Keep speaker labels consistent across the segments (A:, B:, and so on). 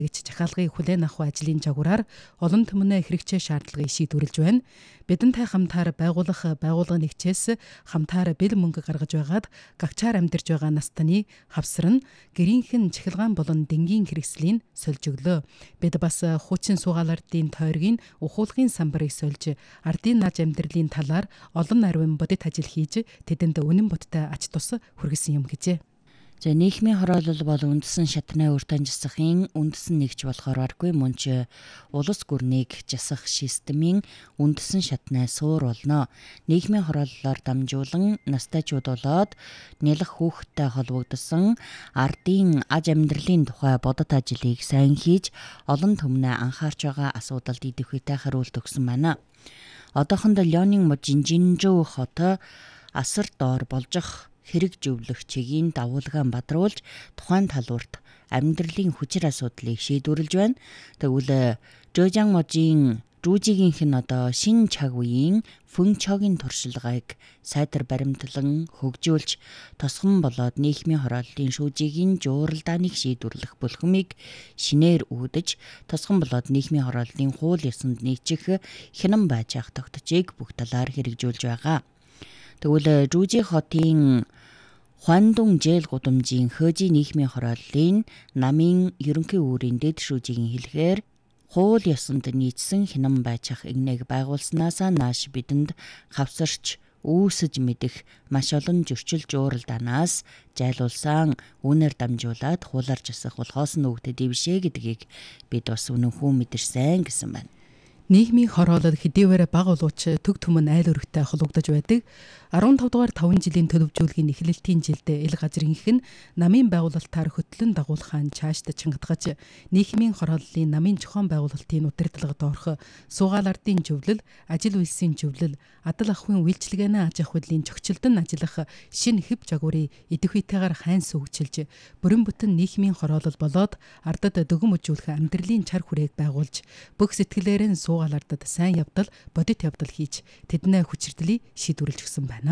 A: гэж захиалгыг хүлээн авах ажлын жагуураар олон түмнээ хэрэгцээ шаардлагыг шийдвэрлэж байна. Бидэнтэй хамтаар байгуулах байгууллагын нэгчээс хамтаар бэл мөнгө гаргаж байгаад гагчаар амьдарч байгаа настаны хавсар нь гэрийнхэн цахилгаан болон дэнгийн хэрэгслийн сольж өглөө. Бид бас хуучин суугаал ардын тойргийн ухуулгын самбарыг сольж ардын наж амьдралын талаар олон нарвин бодит ажил хийж тэдэнд үнэн бодтой ач тус хүргэсэн юм гэжээ.
B: За нийгмийн хороолол бол үндэсэн шатны уртан жасахын үндэсэн нэгж болохоор аргүй мөн ч улс гүрнийг жасах системийн үндэсэн шатны суур болно. Нийгмийн хорооллоор дамжуулан настайчууд болоод нялх хүүхдтэй холбогдсон ардын аж амьдралын тухай бодит ажлыг сайн хийж олон түмнээ анхаарч байгаа асуудалд идэвхтэй хариулт өгсөн байна. Одоохондоо Леонин Можинжинжүү хот асар доор болгох хэрэг зөвлөх чигийн дагуулгаан бадруулж тухайн талуурт амьдралын хүчир асуудлыг шийдвэрлэж байна. Тэгвэл Жожан Можийн Жужигийнх нь одоо шин цаг үеийн фүнчогийн туршлагыг сайтар баримтлан хөгжүүлж тосгон болоод нийгмийн хорооллын шүүжигийн жууралдааныг шийдвэрлэх бүлхмийг шинээр үүдэж тосгон болоод нийгмийн хорооллын хууль ёсонд нийцэх хянан байж ах тогтцыг бүх талаар хэрэгжүүлж байгаа. Тэгвэл Жужи хотын Хуандун жээл гудамжийн хөөжи нийгмийн хорооллын намын ерөнхий үүрийн дэд шүүжигийн хэлэхээр хууль ёсонд нийцсэн хянан байцах игнэг байгуулснаас нааш бидэнд хавсарч үүсэж мэдэх маш олон зөрчил жууралдаанаас жайлуулсан үнээр дамжуулаад хуулаар жасах болохоос нүгдэд дэвшээ гэдгийг бид бас үнэнхүү мэдэрсэн гэсэн байна.
A: Нийгмийн хороолол хэдийгээр бага улууч төг түмэн айл өргөтэй холбогдож байдаг. 15 дугаар 5 жилийн төлөвжүүлгийн эхлэлтийн жилд эл газрынх нь намын байгуулалтаар хөтлөн дагуулхаан чаашд чангадгаж нийгмийн хорооллын намын зохион байгуулалтын удирдлагад орох суугаал ардын зөвлөл, ажил үйлсийн зөвлөл, адал ахуйн үйлчилгээний аж ахуйлын зохицолдон ажиллах шинэ хэв жагуурыг идэвхтэйгээр хайнс хөгжүүлж бүрэн бүтэн нийгмийн хороолол болоод ардад дөгөм өжүүлэх амьдралын чар хүрээг байгуулж бүх сэтгэлээрээ суугаал ардад сайн явдал, бодит явдал хийж тэднээ хүчирдлийг шийдвэрлэж өгсөн байна.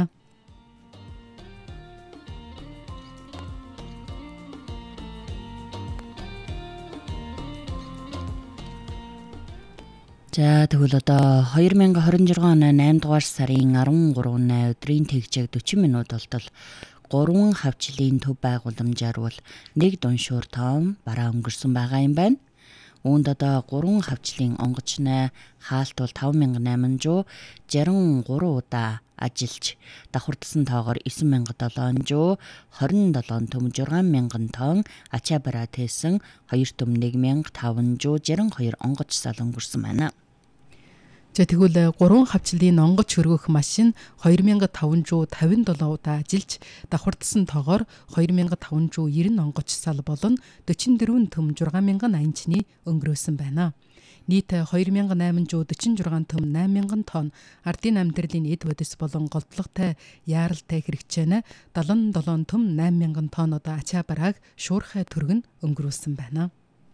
B: За тэгвэл одоо 2026 оны 8 дугаар сарын 13-ны өдрийн тэгжээг 40 минут болтол 3 хавчлын төв байгууламжаар бол нэг дуншуур тоом бараа өнгөрсөн байгаа юм байна. Үүнд одоо 3 хавчлын онгоцны хаалт бол 5863 удаа ажиллаж давхардсан тоогоор 9727 27 төм 6000 тонн ачаа бараа тээсэн 2 төм 1562 онгоц сал өнгөрсөн байна.
A: За тэгвэл 3 хавчлын онгоц хөргөх машин 2557 удаа ажиллаж давхардсан тоогоор 2590 онгоц сал болон 44 төм 6080-ны өнгөрөөсөн байна. Нийт 2846 төм 8000 тонн ардын амьдралын эд бодис болон голдлоготой яаралтай хэрэгцээнэ 77 төм 8000 тонн удаа ачаа барааг шуурхай түргэн өнгөрөөсөн байна.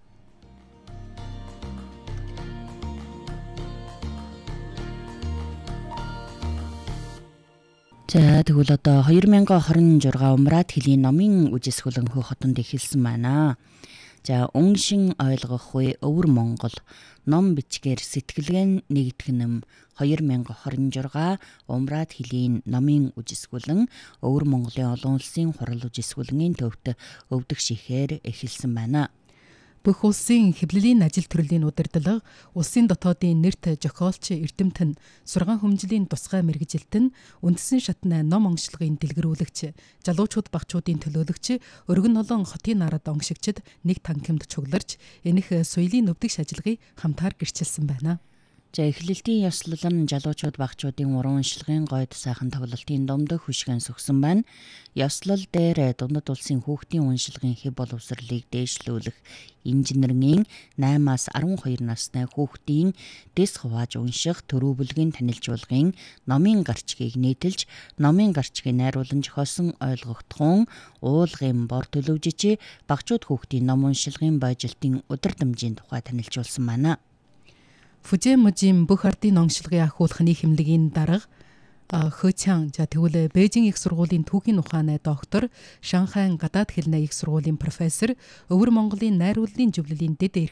B: За тэгвэл одоо 2026 Умраад хилийн номын үжисгүлэнхүү хотонд эхэлсэн байна. За уншин ойлгох үе өвөр Монгол ном бичгээр сэтгэлгэн нэгдэх нэм 2026 Умраад хилийн номын үжисгүлэн өвөр Монголын олон улсын хурал үжисгүлэний төвд өвдөх шихээр эхэлсэн байна.
A: Бүх улсын хэвлэлийн ажил төрлийн удирдлага, улсын дотоодын нэрт зохиолч эрдэмт нь, сургаан хөмжлийн тусгай мэргэжилт нь, үндэсэн шатны ном онцлогын дэлгэрүүлэгч, залуучууд багчуудын төлөөлөгч, өргөн олон хотын нарад онгшигчид нэг танхимд чугларч, энэх соёлын өвдөгч ажиллагыг хамтаар гэрчилсэн байна.
B: За эхлэлтийн ёслол нь залуучууд багчуудын уран уншлагын гойд сайхан тоглолтын домдог хүшгэн сөгсөн байна. Ёслол дээр дундад улсын хүүхдийн уншлагын хэв боловсролыг дээшлүүлэх инженерийн 8-аас 12 насны хүүхдийн дэс хувааж унших төрөвлөгийн танилжуулгын номын гарчгийг нийтэлж, номын гарчгийг найруулан зохиосон ойлгогдхон уулгын бор төлөвжиж, багчууд хүүхдийн ном уншлагын баяжилтын өдөр дамжийн тухай танилжуулсан байна.
A: Фужи Можийн бүх ардын онцлогын ахиулах нийхэмлэгийн дарга Хөчан тэгвэл Бээжин их сургуулийн түүхийн ухааны доктор, Шанхай гадаад хэлний их сургуулийн профессор, Өвөр Монголын найрууллын зөвлөлийн дэд